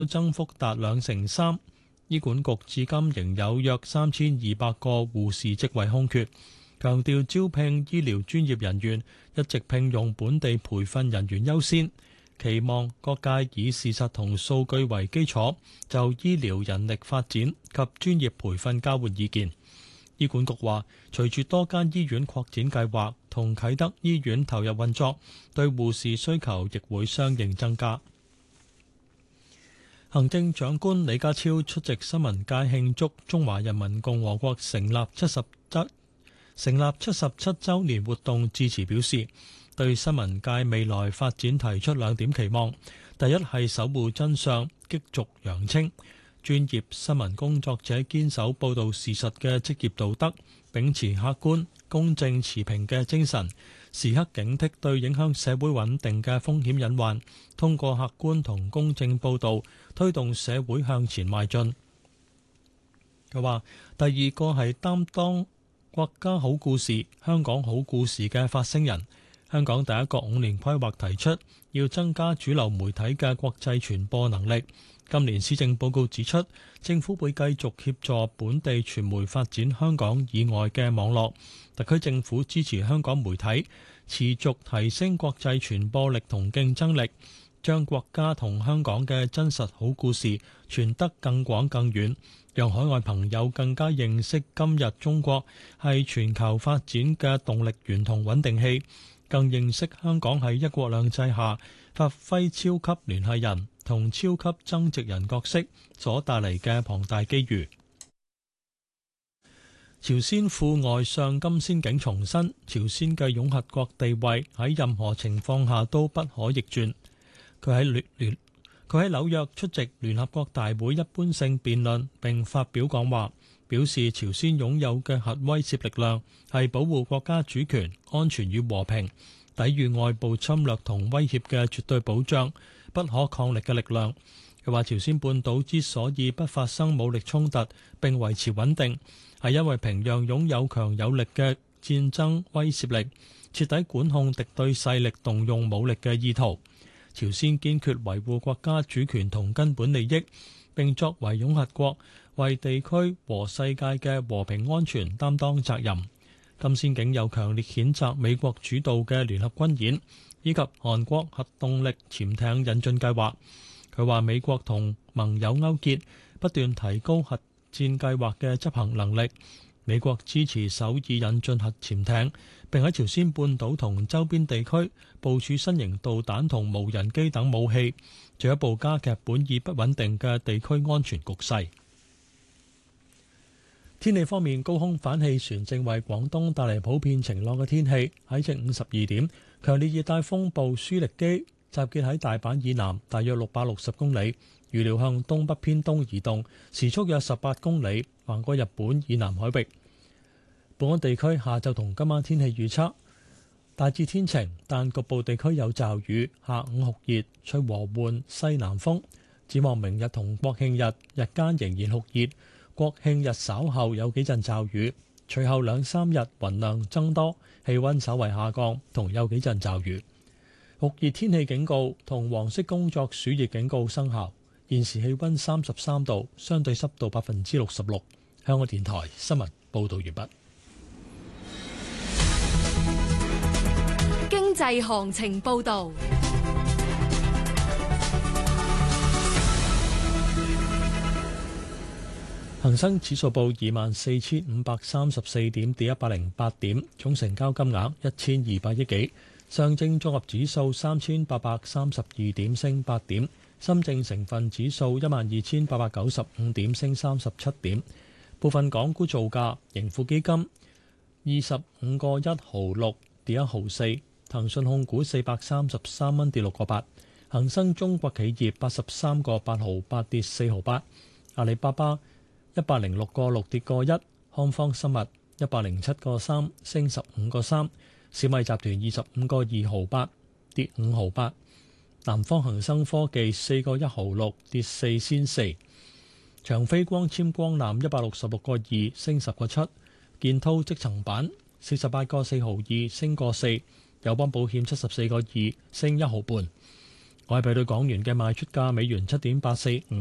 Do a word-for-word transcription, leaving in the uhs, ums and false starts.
增幅達兩成三。醫管局至今仍有約三千二百個護士職位空缺，強調招聘醫療專業人員一直聘用本地培訓人員優先，期望各界以事實同數據為基礎，就醫療人力發展及專業培訓交換意見。醫管局話，隨住多間醫院擴展計劃同啟德醫院投入運作，對護士需求亦會相應增加。行政長官李家超出席新聞界慶祝中華人民共和國成立七十週成立七十七週年活動致辭表示，對新聞界未來發展提出兩點期望：第一係守護真相，激濁揚清，專業新聞工作者堅守報導事實嘅職業道德，秉持客觀、公正、持平嘅精神，時刻警惕對影響社會穩定嘅風險隱患，通過客觀同公正報導，推動社會向前邁進。佢話：第二個係擔當國家好故事、香港好故事嘅發聲人。香港第一個五年規劃提出要增加主流媒體嘅國際傳播能力。今年施政報告指出，政府會繼續協助本地傳媒發展香港以外嘅網絡。特區政府支持香港媒體持續提升國際傳播力同競爭力，將國家同香港嘅真實好故事傳得更廣更遠，讓海外朋友更加認識今日中國係全球發展嘅動力源同穩定器，更認識香港喺一國兩制下發揮超級聯繫人同超級增值人角色所帶嚟嘅龐大機遇。朝鮮副外相金先景重申，朝鮮嘅擁核國地位喺任何情況下都不可逆轉。佢喺聯聯佢喺紐約出席聯合國大會一般性辯論並發表講話，表示朝鮮擁有嘅核威懾力量係保護國家主權、安全與和平，抵禦外部侵略同威脅嘅絕對保障、不可抗力嘅力量。佢話朝鮮半島之所以不發生武力衝突並維持穩定，係因為平壤擁有強有力嘅戰爭威懾力，徹底管控敵對勢力動用武力嘅意圖。朝鮮堅決維護國家主權同根本利益，並作為擁核國，為地區和世界嘅和平安全擔當責任。金先景又強烈譴責美國主導嘅聯合軍演，以及韓國核動力潛艇引進計劃。佢話美國同盟友勾結，不斷提高核戰計劃嘅執行能力。美國支持首爾引進核潛艇，並喺朝鮮半島同周邊地區部署新型導彈同無人機等武器，進一步加劇本已不穩定嘅地區安全局勢。天氣方面，高空反氣旋正為廣東帶嚟普遍晴朗嘅天氣。喺正午十二點，強烈熱帶風暴舒力基集結喺大阪以南大約六百六十公里，預料向東北偏東移動，時速約十八公里，橫過日本以南海域。本港地區下晝同今晚天氣預測大致天晴，但局部地區有驟雨。下午酷熱，吹和緩西南風。展望明日同國慶日，日間仍然酷熱。國慶日稍後有幾陣驟雨，隨後兩三日雲量增多，氣溫稍為下降，同有幾陣驟雨。酷熱天氣警告同黃色工作暑熱警告生效。現時氣溫三十三度，相對濕度百分之六十六。香港電台新聞報道完畢。 經濟行情報道。 恒生指數報二萬四千五百三十四點，跌一百零八點，總成交金額一千二百億幾。上證綜合指數三千八百三十二點，升八點。深證成分指數一萬二千八百九十五點，升三十七點。部分港股造價，盈富基金二十五個一毫六，跌一毫四。騰訊控股四百三十三蚊，跌六個八。恒生中國企業八十三個八毫八，跌四毫八。阿里巴巴一百零六個六，跌個一。康方生物一百零七個三，升十五個三。小米集團二十五個二毫八，跌五毫八。南方恒生科技四個一毫六，跌四仙四。長飛光纖光纜一百六十六個二，升十個七。建滔積層板四十八個四毫二，升個四。友邦保險七十四個二，升一毫半。 外幣對港元嘅賣出價：美元七點八四五。